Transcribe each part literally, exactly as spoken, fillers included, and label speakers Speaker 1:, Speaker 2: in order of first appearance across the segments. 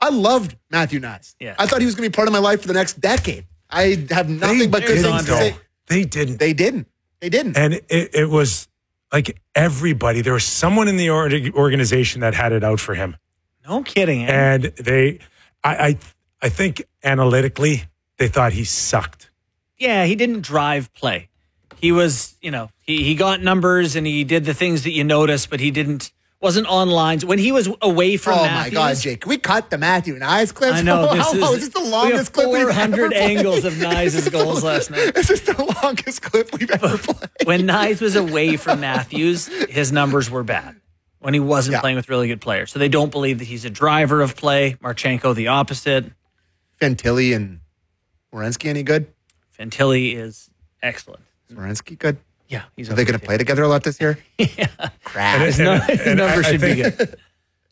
Speaker 1: I loved Matthew Knies.
Speaker 2: Yeah.
Speaker 1: I thought he was going to be part of my life for the next decade. I have nothing
Speaker 3: They
Speaker 1: but good
Speaker 3: didn't,
Speaker 1: things to
Speaker 3: though.
Speaker 1: say.
Speaker 3: They didn't.
Speaker 1: They didn't. They didn't.
Speaker 3: And it, it was like everybody. There was someone in the or- organization that had it out for him.
Speaker 2: No kidding. Eh?
Speaker 3: And they, I, I, I think analytically, they thought he sucked.
Speaker 2: Yeah, he didn't drive play. He was, you know, he, he got numbers and he did the things that you notice, but he didn't, wasn't on lines. When he was away from
Speaker 1: oh,
Speaker 2: Matthews.
Speaker 1: my God, Jake. Can we cut the Matthew Knies clips?
Speaker 2: I know.
Speaker 1: How,
Speaker 2: This
Speaker 1: how,
Speaker 2: is,
Speaker 1: how, is this the longest
Speaker 2: we have
Speaker 1: clip we've
Speaker 2: four hundred
Speaker 1: ever
Speaker 2: angles
Speaker 1: played?
Speaker 2: of Knies' goals last night.
Speaker 1: This is the longest clip we've ever played.
Speaker 2: When Knies was away from Matthews, his numbers were bad when he wasn't
Speaker 1: Yeah.
Speaker 2: playing with really good players. So they don't believe that he's a driver of play. Marchenko, the opposite.
Speaker 1: Fantilli and Werenski, any good?
Speaker 2: Fantilli is excellent.
Speaker 1: Is Werenski good?
Speaker 2: Yeah, he's
Speaker 1: Are they going to play together a lot this year?
Speaker 2: Yeah.
Speaker 1: Crap.
Speaker 3: And
Speaker 2: His,
Speaker 3: And-
Speaker 2: nu-
Speaker 3: and-
Speaker 2: his
Speaker 3: and
Speaker 2: numbers
Speaker 3: I- I
Speaker 2: should be
Speaker 3: think-
Speaker 2: good.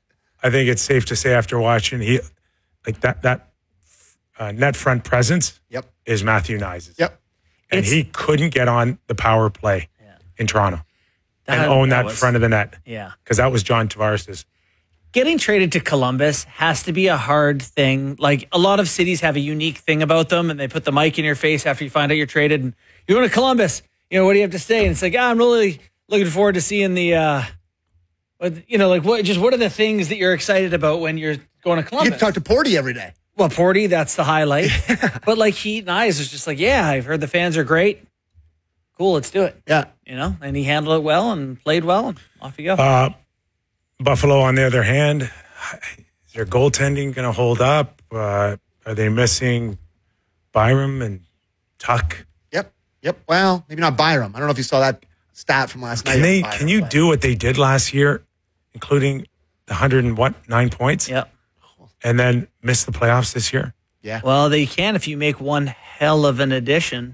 Speaker 3: I think it's safe to say after watching he, like that that uh, net front presence
Speaker 1: Yep.
Speaker 3: is Matthew Knies'.
Speaker 1: Yep.
Speaker 3: And
Speaker 2: It's-
Speaker 3: he couldn't get on the power play
Speaker 2: Yeah.
Speaker 3: in Toronto and
Speaker 2: That-
Speaker 3: own
Speaker 2: that
Speaker 3: that
Speaker 2: was-
Speaker 3: front of the net
Speaker 2: Yeah.
Speaker 3: because that was John Tavares's.
Speaker 2: Getting traded to Columbus has to be a hard thing. Like, a lot of cities have a unique thing about them, and they put the mic in your face after you find out you're traded. And you're going to Columbus. You know, what do you have to say? And it's like, ah, I'm really looking forward to seeing the, uh, what- you know, like, what? Just what are the things that you're excited about when you're going to
Speaker 1: You
Speaker 2: Columbus?
Speaker 1: get to talk to Porty every day.
Speaker 2: Well, Porty, that's the highlight. But like Heat and Eyes was just like, yeah, I've heard the fans are great. Cool, let's do it.
Speaker 1: Yeah.
Speaker 2: You know, and he handled it well and played well, and off you go.
Speaker 3: Uh, Buffalo, on the other hand, is their goaltending going to hold up? Uh, are they missing Byram and Tuck?
Speaker 1: Yep. Yep. Well, maybe not Byram. I don't know if you saw that stat from last night.
Speaker 3: Can they?
Speaker 1: Byram,
Speaker 3: Can you
Speaker 1: but-
Speaker 3: do what they did last year, including the hundred and what nine points,
Speaker 2: Yep.
Speaker 3: and then miss the playoffs this year?
Speaker 1: Yeah.
Speaker 2: Well, they can if you make one hell of an addition.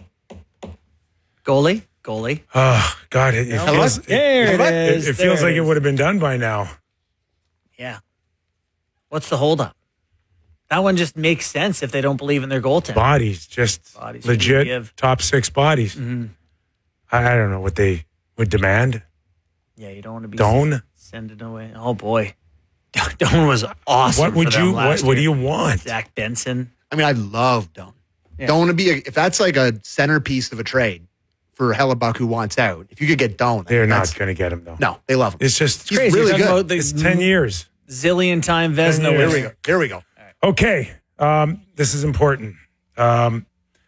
Speaker 2: Goalie, goalie.
Speaker 3: Oh God! It, it
Speaker 1: Hello?
Speaker 3: feels
Speaker 2: There
Speaker 3: it,
Speaker 2: it
Speaker 3: it,
Speaker 2: is.
Speaker 3: it feels
Speaker 2: There
Speaker 3: like
Speaker 2: it
Speaker 3: it
Speaker 2: is.
Speaker 3: would have been done by now.
Speaker 2: Yeah. What's the holdup? That one just makes sense if they don't believe in their goaltender.
Speaker 3: Bodies, just
Speaker 2: Bodies you
Speaker 3: legit
Speaker 2: give.
Speaker 3: top six bodies.
Speaker 2: Mhm.
Speaker 3: I, I don't know what they would demand.
Speaker 2: Yeah, you don't want to be
Speaker 3: Doan.
Speaker 2: sending away. Oh boy, Doan was awesome.
Speaker 3: What would
Speaker 2: for them
Speaker 3: you? What,
Speaker 2: last
Speaker 3: what do
Speaker 2: year.
Speaker 3: you want?
Speaker 2: Zach Benson.
Speaker 1: I mean, I love Doan.
Speaker 2: Yeah.
Speaker 1: Don't want to be a, if that's like a centerpiece of a trade for Hellebuck who wants out. If you could get Doan,
Speaker 3: They're not
Speaker 1: that's-
Speaker 3: going to get him though.
Speaker 1: No, they love him.
Speaker 3: It's just
Speaker 1: He's
Speaker 2: Crazy.
Speaker 1: really
Speaker 2: Talking
Speaker 1: good.
Speaker 2: about the
Speaker 3: it's ten years.
Speaker 2: zillion time Vezina
Speaker 3: years.
Speaker 1: Here
Speaker 2: winner.
Speaker 1: we go. Here we go.
Speaker 3: Okay, um, this is important. Um,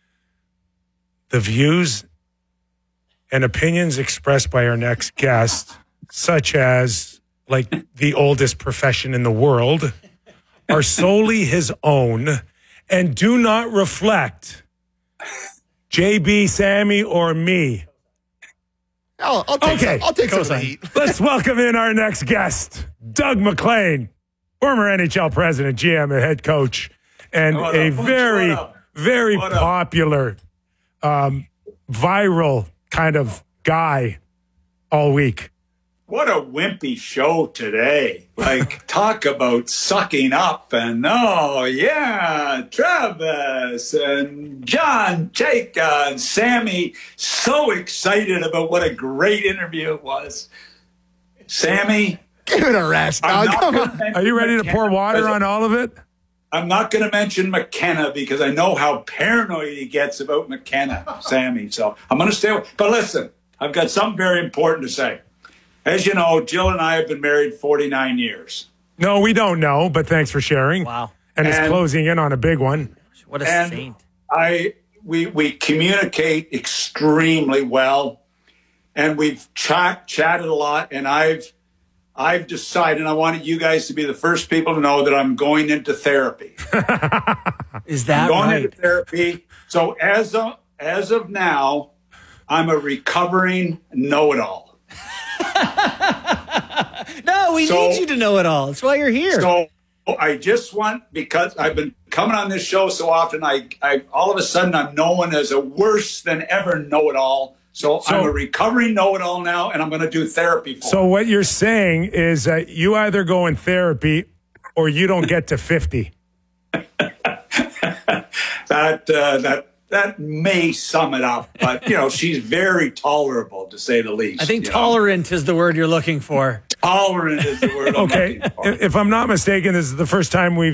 Speaker 3: the views and opinions expressed by our next guest, such as like the oldest profession in the world, are solely his own and do not reflect J B, Sammy, or me.
Speaker 1: I'll, I'll take
Speaker 3: Okay.
Speaker 1: some, I'll take some of the
Speaker 2: Cosign.
Speaker 1: heat.
Speaker 3: Let's welcome in our next guest, Doug MacLean, former N H L president, G M, and head coach, and
Speaker 4: What
Speaker 3: a
Speaker 4: up? What
Speaker 3: very,
Speaker 4: up?
Speaker 3: very
Speaker 4: What up?
Speaker 3: popular, um, viral kind of guy all week.
Speaker 4: What a wimpy show today. Like, talk about sucking up and, oh, yeah, Travis and John, Jake, uh, and Sammy. So excited about what a great interview it was. Sammy,
Speaker 1: Give it a rest.
Speaker 4: I'm
Speaker 1: dog.
Speaker 4: not
Speaker 1: Come
Speaker 4: gonna
Speaker 1: on.
Speaker 4: mention
Speaker 3: Are you ready to pour
Speaker 4: McKenna
Speaker 3: water
Speaker 4: because-
Speaker 3: on all of it?
Speaker 4: I'm not going to mention McKenna because I know how paranoid he gets about McKenna, Sammy. So I'm going to stay away. But listen, I've got something very important to say. As you know, Jill and I have been married forty-nine years.
Speaker 3: No, we don't know, but thanks for sharing.
Speaker 2: Wow.
Speaker 3: And it's
Speaker 4: And-
Speaker 3: closing in on a big one.
Speaker 2: What a
Speaker 4: And
Speaker 2: saint.
Speaker 4: I we we communicate extremely well, and we've chat, chatted a lot. And I've I've decided, and I wanted you guys to be the first people to know that I'm going into therapy.
Speaker 2: Is that
Speaker 4: going
Speaker 2: right?
Speaker 4: into therapy. So as of as of now, I'm a recovering know-it-all.
Speaker 2: No, we
Speaker 4: So-
Speaker 2: need you to know it all. That's why you're here.
Speaker 4: So I just want, because I've been coming on this show so often, I, I all of a sudden I'm known as a worse than ever know-it-all. So,
Speaker 3: So-
Speaker 4: I'm a recovering know-it-all now, and I'm going to do therapy for
Speaker 3: So
Speaker 4: it.
Speaker 3: what you're saying is that you either go in therapy or you don't get to fifty.
Speaker 4: That uh, that that may sum it up, but you know she's very tolerable to say the least.
Speaker 2: I think
Speaker 4: you know.
Speaker 2: tolerant is the word you're looking for.
Speaker 4: Tolerant is the word. I'm
Speaker 3: Okay,
Speaker 4: looking for.
Speaker 3: if if I'm not mistaken, this is the first time we've